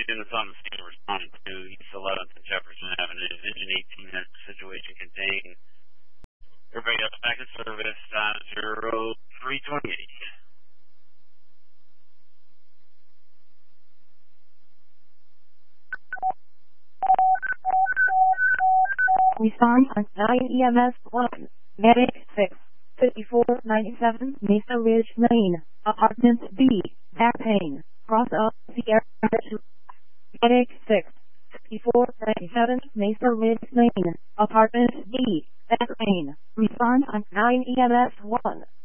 units on the scene responding to East 11th and Jefferson Avenue. Engine 18 has situation contained. Everybody else back in service, 0328. Respond on 9 EMS 1, Medic 6, 5497 Mesa Ridge Lane, Apartment B, back pain, cross up the air to Medic 6, 5497 Mesa Ridge Lane, Apartment B, back pain. Respond on 9 EMS 1.